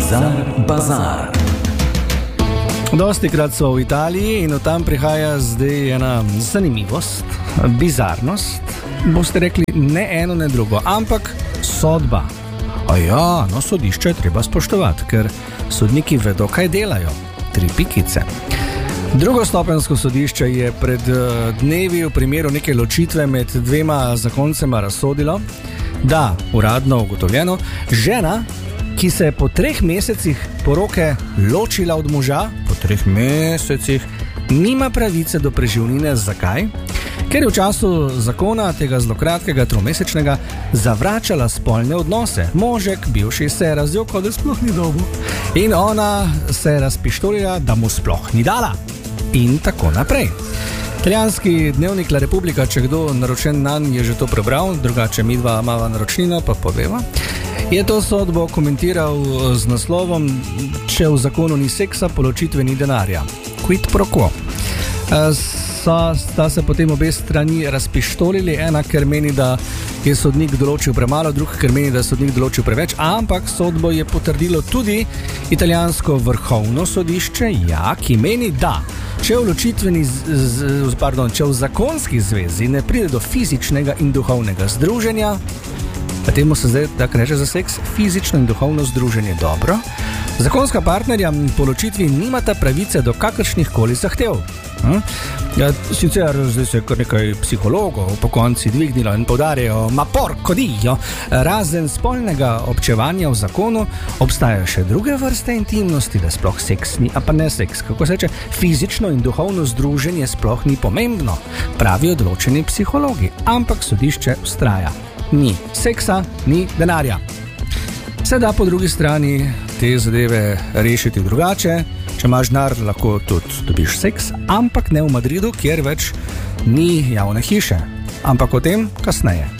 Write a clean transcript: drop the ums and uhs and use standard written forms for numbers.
Bazar. Dostikrat so v Italiji in od tam prihaja zdaj ena zanimivost, bizarnost. Boste rekli ne eno, ne drugo, ampak sodba. Sodišče je treba spoštovati, ker sodniki vedo, kaj delajo. 3 pikice. Drugostopenjsko sodišče je pred dnevi v primeru neke ločitve med 2 zakoncema razsodilo, da, uradno ugotovljeno, žena, ki se je po 3 mesecih poroke ločila od moža, po 3 mesecih, nima pravice do preživnine. Zakaj? Ker je v času zakona tega zelo kratkega 3-mesečnega zavračala spolne odnose. Možek, bivši, se je razjokal, da sploh ni dobil. In ona se je razpištolila, da mu sploh ni dala. In tako naprej. Italijanski dnevnik La Repubblica, če kdo naročen nanj, je že to prebral, drugače midva imava naročnino, pa poveva. Je to sodbo komentiral z naslovom: če v zakonu ni seksa, po ločitvi ni denarja. Quid pro quo. Sta se potem obe strani razpištolili, ena, ker meni, da je sodnik določil premalo, druga, ker meni, da je sodnik določil preveč, ampak sodbo je potrdilo tudi italijansko vrhovno sodišče, ki meni, da če v zakonski zvezi ne pride do fizičnega in duhovnega združenja, pa temu se zdaj tako reče za seks, fizično in duhovno združenje dobro, zakonska partnerja po ločitvi nimata pravice do kakršnih koli zahtev. Sicer zdaj se kar nekaj psihologov po konci dvignilo in poudarjajo, ma porco dio, razen spolnega občevanja v zakonu obstajajo še druge vrste intimnosti, da sploh seks ni, a pa ne seks, kako se reče, fizično in duhovno združenje sploh ni pomembno, pravijo določeni psihologi, ampak sodišče vztraja. Ni seksa, ni denarja. Se da po drugi strani te zadeve rešiti drugače. Če imaš denar, lahko tudi dobiš seks, ampak ne v Madridu, kjer več ni javne hiše. Ampak o tem kasneje.